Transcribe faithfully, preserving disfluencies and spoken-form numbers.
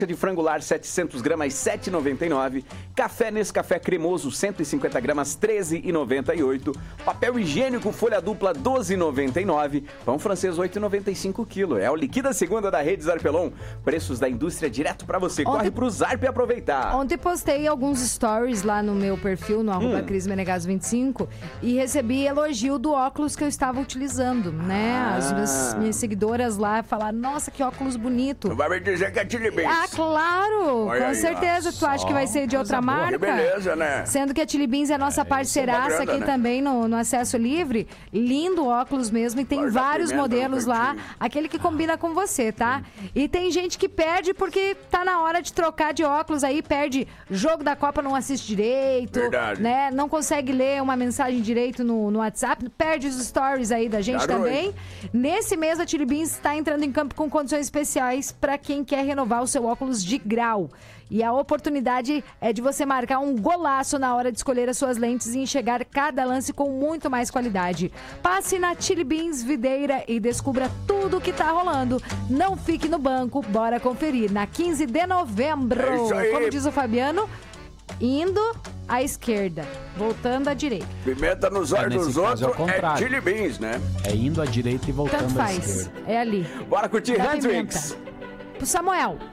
de frangular setecentos gramas, sete reais e noventa e nove centavos. Café Nescafé cremoso, cento e cinquenta gramas, treze reais e noventa e oito centavos. Papel higiênico folha dupla, doze reais e noventa e nove centavos. Pão francês, oito reais e noventa e cinco centavos quilo. É o Liquida Segunda da Rede Zarpelon. Preços da indústria direto pra você. Corre Ontem, pro Zarp e aproveitar. Ontem postei alguns stories lá no meu perfil, no arroba hum. Cris Menegaso vinte e cinco, e recebi elogio do óculos que eu estava utilizando, né? Ah. As minhas, minhas seguidoras lá falaram, nossa, que óculos bonito. Vai me dizer que é Chili Beans. Ah, claro! Olha com aí, certeza. ó. Tu acha que vai ser de outra boa. marca? Que beleza, né? Sendo que a Chili Beans é a nossa é, parceiraça grana, aqui né? também no, no Acesso Livre. Lindo óculos mesmo. E tem Guarda vários pimenta modelos no lá. cantinho. Aquele que combina com você, tá? E tem gente que perde porque tá na hora de trocar de óculos aí. Perde jogo da Copa, não assiste direito. Verdade. Né? Não consegue ler uma mensagem direito no, no WhatsApp. Perde os stories aí da gente Claro, também. hein? Nesse mês, a Chili Beans está entrando em campo com condições especiais para quem quer renovar o seu óculos de grau. E a oportunidade é de você marcar um golaço na hora de escolher as suas lentes e enxergar cada lance com muito mais qualidade. Passe na Chili Beans Videira e descubra tudo o que tá rolando. Não fique no banco, bora conferir. Na quinze de novembro, É isso aí. como diz o Fabiano, indo à esquerda, voltando à direita. Pimenta nos É, olhos nesse dos caso é o outros é contrário. Chili Beans, né? É indo à direita e voltando Tanto à faz, esquerda. é ali. Bora curtir Da Hendrix. pimenta. Pro Samuel.